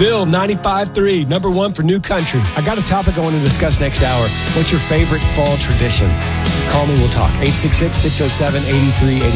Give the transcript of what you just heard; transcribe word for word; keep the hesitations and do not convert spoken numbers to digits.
Bill, ninety-five three, number one for New Country. I got a topic I want to discuss next hour. What's your favorite fall tradition? Call me, we'll talk. eight six six, six oh seven, eight three eight